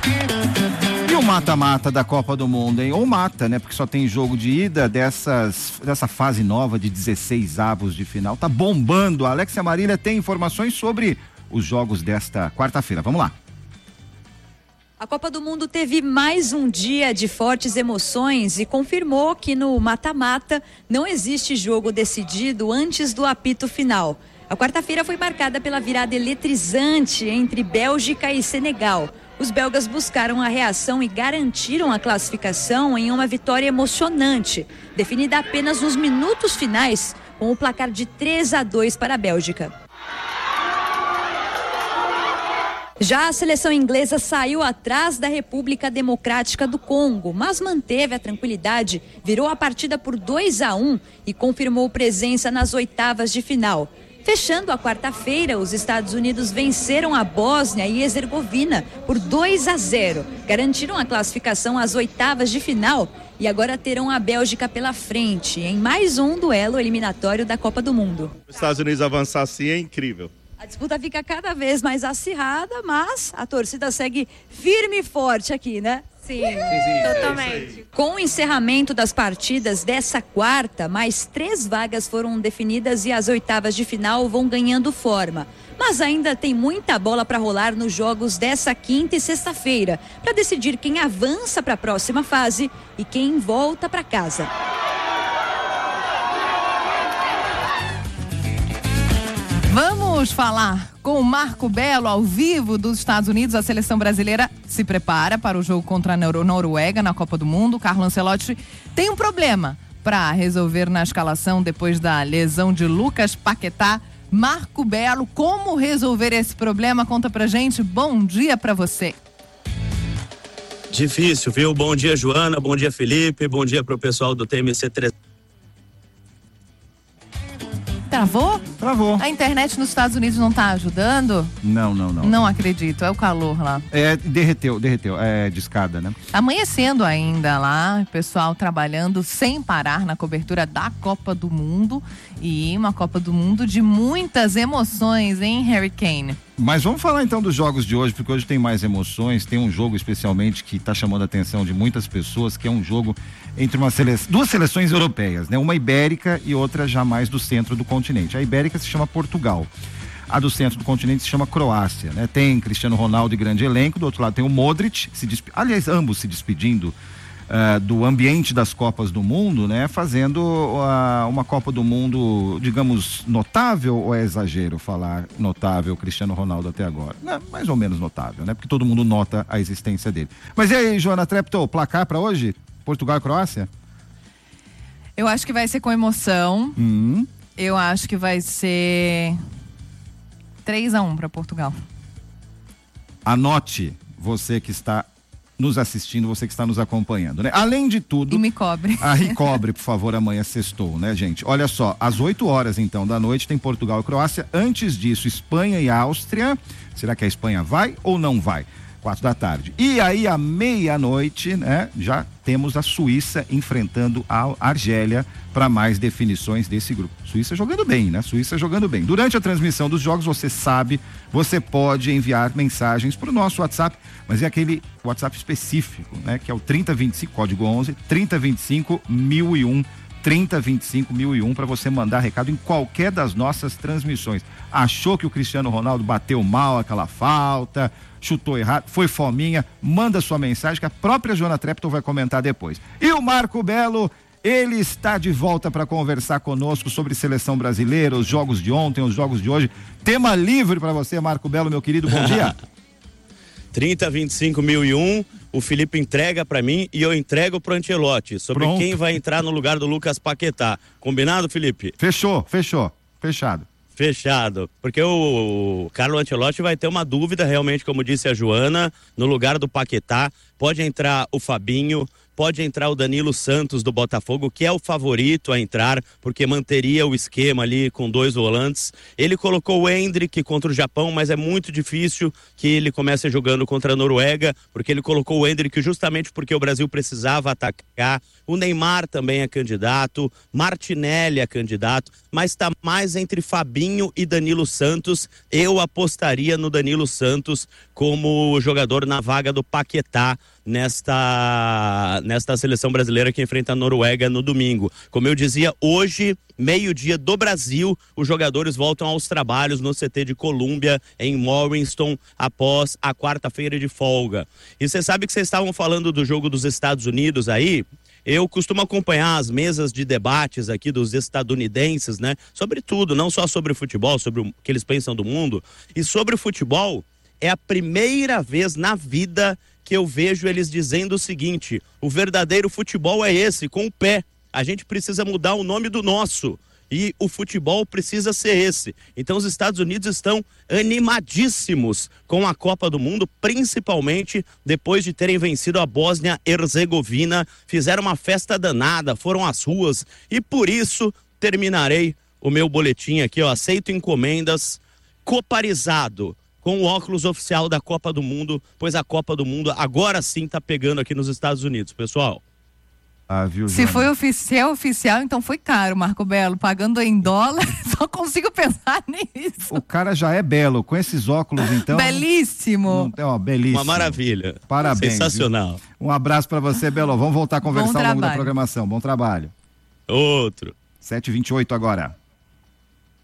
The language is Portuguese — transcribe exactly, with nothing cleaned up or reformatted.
E o mata-mata da Copa do Mundo, hein? Ou mata, né? Porque só tem jogo de ida dessas, dessa fase nova de dezesseis avos de final. Tá bombando. A Alexia Marília tem informações sobre os jogos desta quarta-feira. Vamos lá. A Copa do Mundo teve mais um dia de fortes emoções e confirmou que no mata-mata não existe jogo decidido antes do apito final. A quarta-feira foi marcada pela virada eletrizante entre Bélgica e Senegal. Os belgas buscaram a reação e garantiram a classificação em uma vitória emocionante, definida apenas nos minutos finais, com o placar de três a dois para a Bélgica. Já a seleção inglesa saiu atrás da República Democrática do Congo, mas manteve a tranquilidade, virou a partida por dois a um e confirmou presença nas oitavas de final. Fechando a quarta-feira, os Estados Unidos venceram a Bósnia e Herzegovina por dois a zero. Garantiram a classificação às oitavas de final e agora terão a Bélgica pela frente em mais um duelo eliminatório da Copa do Mundo. Os Estados Unidos avançar assim é incrível. A disputa fica cada vez mais acirrada, mas a torcida segue firme e forte aqui, né? Sim, sim, sim, totalmente. Com o encerramento das partidas dessa quarta, mais três vagas foram definidas e as oitavas de final vão ganhando forma. Mas ainda tem muita bola para rolar nos jogos dessa quinta e sexta-feira, para decidir quem avança para a próxima fase e quem volta para casa. Vamos falar com o Marco Belo ao vivo dos Estados Unidos. A seleção brasileira se prepara para o jogo contra a Noruega na Copa do Mundo. Carlo Ancelotti tem um problema para resolver na escalação depois da lesão de Lucas Paquetá. Marco Belo, como resolver esse problema? Conta pra gente. Bom dia pra você. Difícil, viu? Bom dia, Joana. Bom dia, Felipe. Bom dia pro pessoal do T M C três. Travou? Travou. A internet nos Estados Unidos não tá ajudando? Não, não, não. Não acredito, é o calor lá. É, derreteu, derreteu, é de escada, né? Amanhecendo ainda lá, o pessoal trabalhando sem parar na cobertura da Copa do Mundo. E uma Copa do Mundo de muitas emoções, hein, Harry Kane? Mas vamos falar então dos jogos de hoje, porque hoje tem mais emoções. Tem um jogo especialmente que está chamando a atenção de muitas pessoas, que é um jogo entre uma sele... duas seleções europeias, né? Uma ibérica e outra já mais do centro do continente. A ibérica se chama Portugal. A do centro do continente se chama Croácia, né? Tem Cristiano Ronaldo e grande elenco, do outro lado tem o Modric, se desp... aliás, ambos se despedindo Uh, do ambiente das Copas do Mundo, né? Fazendo uh, uma Copa do Mundo, digamos, notável, ou é exagero falar notável Cristiano Ronaldo até agora? Não, mais ou menos notável, né? Porque todo mundo nota a existência dele. Mas e aí, Joana Treptow, placar para hoje? Portugal e Croácia? Eu acho que vai ser com emoção. Hum. Eu acho que vai ser três a um para Portugal. Anote, você que está nos assistindo, você que está nos acompanhando, né? Além de tudo... E me cobre. Aí cobre, por favor, amanhã sextou, né, gente? Olha só, às oito horas, então, da noite, tem Portugal e Croácia. Antes disso, Espanha e Áustria. Será que a Espanha vai ou não vai? Quatro da tarde. E aí, à meia-noite, né, já temos a Suíça enfrentando a Argélia para mais definições desse grupo. Suíça jogando bem, né? Suíça jogando bem. Durante a transmissão dos jogos, você sabe, você pode enviar mensagens para o nosso WhatsApp, mas é aquele WhatsApp específico, né? Que é o trinta vinte e cinco, código onze, trinta vinte e cinco mil e um, trinta vinte e cinco mil e um, para você mandar recado em qualquer das nossas transmissões. Achou que o Cristiano Ronaldo bateu mal aquela falta, chutou errado, foi fominha, manda sua mensagem que a própria Joana Treptow vai comentar depois. E o Marco Belo, ele está de volta para conversar conosco sobre seleção brasileira, os jogos de ontem, os jogos de hoje. Tema livre para você, Marco Belo, meu querido, bom dia. trinta vinte e cinco mil e um, o Felipe entrega para mim e eu entrego pro Ancelotti sobre Pronto. Quem vai entrar no lugar do Lucas Paquetá. Combinado, Felipe? Fechou, fechou, fechado. Fechado, porque o Carlo Ancelotti vai ter uma dúvida realmente, como disse a Joana, no lugar do Paquetá. Pode entrar o Fabinho, pode entrar o Danilo Santos do Botafogo, que é o favorito a entrar, porque manteria o esquema ali com dois volantes. Ele colocou o Endrick contra o Japão, mas é muito difícil que ele comece jogando contra a Noruega, porque ele colocou o Endrick justamente porque o Brasil precisava atacar. O Neymar também é candidato, Martinelli é candidato, mas está mais entre Fabinho e Danilo Santos. Eu apostaria no Danilo Santos como jogador na vaga do Paquetá nesta, nesta seleção brasileira que enfrenta a Noruega no domingo. Como eu dizia, hoje, meio-dia do Brasil, os jogadores voltam aos trabalhos no C T de Colômbia, em Morriston, após a quarta-feira de folga. E você sabe que vocês estavam falando do jogo dos Estados Unidos aí? Eu costumo acompanhar as mesas de debates aqui dos estadunidenses, né? Sobre tudo, não só sobre o futebol, sobre o que eles pensam do mundo. E sobre o futebol, é a primeira vez na vida que eu vejo eles dizendo o seguinte: o verdadeiro futebol é esse, com o pé. A gente precisa mudar o nome do nosso. E o futebol precisa ser esse. Então os Estados Unidos estão animadíssimos com a Copa do Mundo, principalmente depois de terem vencido a Bósnia-Herzegovina. Fizeram uma festa danada, foram às ruas, e por isso terminarei o meu boletim aqui, eu aceito encomendas, coparizado com o óculos oficial da Copa do Mundo, pois a Copa do Mundo agora sim está pegando aqui nos Estados Unidos, pessoal. Ah, viu, Se foi oficial, oficial, então foi caro, Marco Belo. Pagando em dólar, só consigo pensar nisso. O cara já é belo, com esses óculos, então. Belíssimo. Não, ó, belíssimo. Uma maravilha. Parabéns. Sensacional. Viu? Um abraço pra você, Belo. Vamos voltar a conversar ao longo da programação. Bom trabalho. Outro. sete e vinte e oito agora.